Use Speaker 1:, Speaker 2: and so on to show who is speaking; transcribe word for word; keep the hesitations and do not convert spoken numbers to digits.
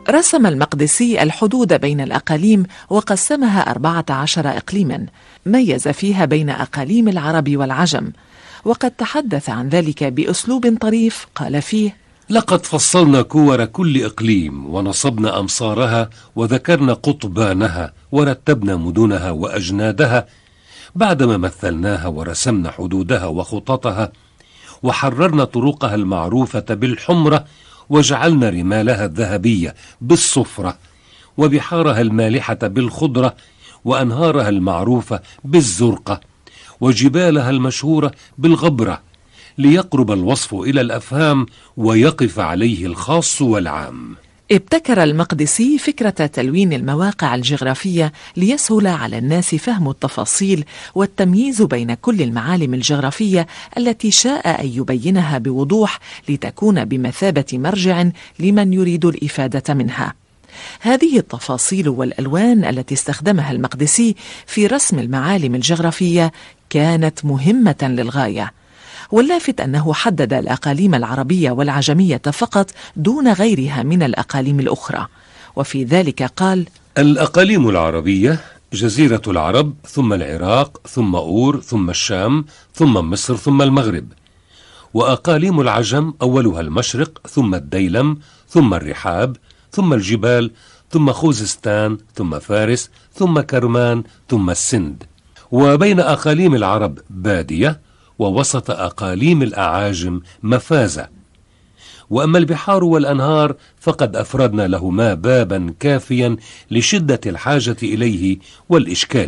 Speaker 1: رسم المقدسي الحدود بين الأقاليم وقسمها أربعة عشر إقليما ميز فيها بين أقاليم العرب والعجم، وقد تحدث عن ذلك بأسلوب طريف قال فيه:
Speaker 2: لقد فصلنا كور كل إقليم ونصبنا أمصارها وذكرنا قطبانها ورتبنا مدنها وأجنادها بعدما مثلناها ورسمنا حدودها وخططها وحررنا طرقها المعروفة بالحمرة وجعلنا رمالها الذهبية بالصفرة وبحارها المالحة بالخضرة وأنهارها المعروفة بالزرقة وجبالها المشهورة بالغبرة، ليقرب الوصف إلى الأفهام ويقف عليه الخاص والعام.
Speaker 1: ابتكر المقدسي فكرة تلوين المواقع الجغرافية ليسهل على الناس فهم التفاصيل والتمييز بين كل المعالم الجغرافية التي شاء أن يبينها بوضوح لتكون بمثابة مرجع لمن يريد الإفادة منها. هذه التفاصيل والألوان التي استخدمها المقدسي في رسم المعالم الجغرافية كانت مهمة للغاية، واللافت أنه حدد الأقاليم العربية والعجمية فقط دون غيرها من الأقاليم الأخرى، وفي ذلك قال:
Speaker 2: الأقاليم العربية جزيرة العرب، ثم العراق، ثم أور، ثم الشام، ثم مصر، ثم المغرب. وأقاليم العجم أولها المشرق، ثم الديلم، ثم الرحاب، ثم الجبال، ثم خوزستان، ثم فارس، ثم كرمان، ثم السند. وبين أقاليم العرب بادية، ووسط أقاليم الأعاجم مفازة. وأما البحار والأنهار فقد أفردنا لهما بابا كافيا لشدة الحاجة إليه والإشكال.